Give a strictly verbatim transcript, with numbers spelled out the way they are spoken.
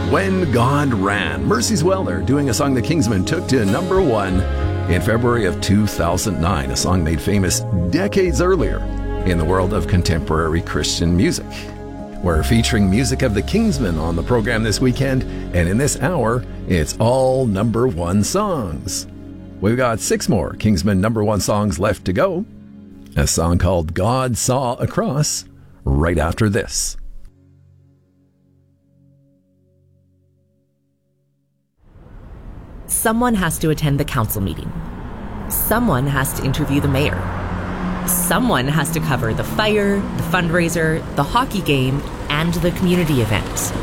When God Ran. Mercy's Weller doing a song the Kingsmen took to number one in February of two thousand nine, a song made famous decades earlier in the world of contemporary Christian music. We're featuring music of the Kingsmen on the program this weekend, and in this hour, it's all number one songs. We've got six more Kingsmen number one songs left to go. A song called God Saw a Cross right after this. Someone has to attend the council meeting. Someone has to interview the mayor. Someone has to cover the fire, the fundraiser, the hockey game, and the community event.